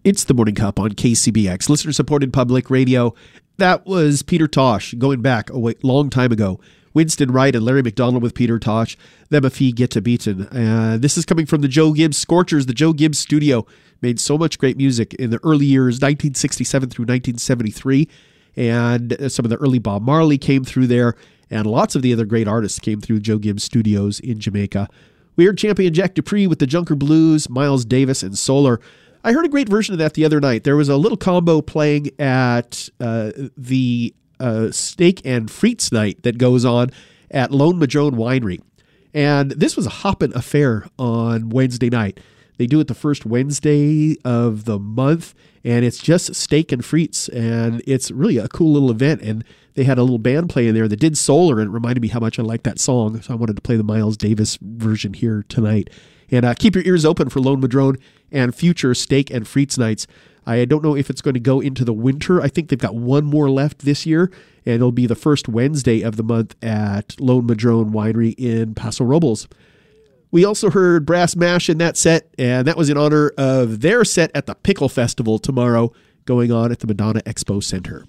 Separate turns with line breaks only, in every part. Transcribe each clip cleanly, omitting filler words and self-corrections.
It's the Morning Cup on KCBX, listener-supported public radio. That was Peter Tosh, going back a long time ago. Winston Wright and Larry McDonald with Peter Tosh, Them a Fee Get to Beatin'. This is coming from the Joe Gibbs Scorchers. The Joe Gibbs studio made so much great music in the early years, 1967 through 1973. And some of the early Bob Marley came through there, and lots of the other great artists came through Joe Gibbs Studios in Jamaica. We heard champion Jack Dupree with the Junker Blues, Miles Davis, and Solar. I heard a great version of that the other night. There was a little combo playing at the Steak and Frites night that goes on at Lone Madrone Winery. And this was a hoppin' affair on Wednesday night. They do it the first Wednesday of the month, and it's just steak and frites, and it's really a cool little event. And they had a little band playing there that did Solar, and it reminded me how much I like that song, so I wanted to play the Miles Davis version here tonight. And keep your ears open for Lone Madrone and future steak and frites nights. I don't know if it's going to go into the winter. I think they've got one more left this year, and it'll be the first Wednesday of the month at Lone Madrone Winery in Paso Robles. We also heard Brass Mash in that set, and that was in honor of their set at the Pickle Festival tomorrow going on at the Madonna Expo Center.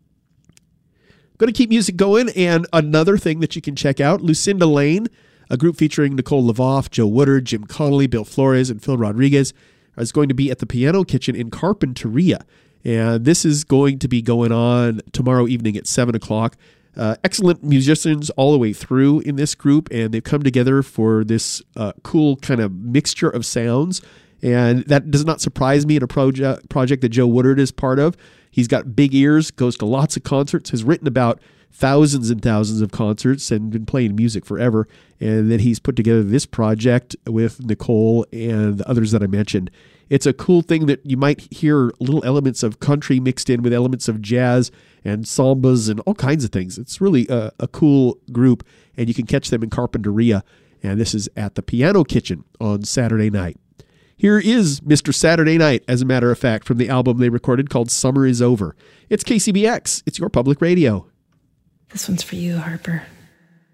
Going to keep music going, and another thing that you can check out, Lucinda Lane, a group featuring Nicole Lavoff, Joe Woodard, Jim Connolly, Bill Flores, and Phil Rodriguez, is going to be at the Piano Kitchen in Carpinteria. And this is going to be going on tomorrow evening at 7 o'clock. Excellent musicians all the way through in this group, and they've come together for this cool kind of mixture of sounds. And that does not surprise me in a project that Joe Woodard is part of. He's got big ears, goes to lots of concerts, has written about thousands and thousands of concerts, and been playing music forever. And then he's put together this project with Nicole and the others that I mentioned. It's a cool thing that you might hear little elements of country mixed in with elements of jazz and sambas and all kinds of things. It's really a cool group, and you can catch them in Carpinteria. And this is at the Piano Kitchen on Saturday night. Here is Mr. Saturday Night, as a matter of fact, from the album they recorded called Summer Is Over. It's KCBX. It's your public radio.
This one's for you, Harper.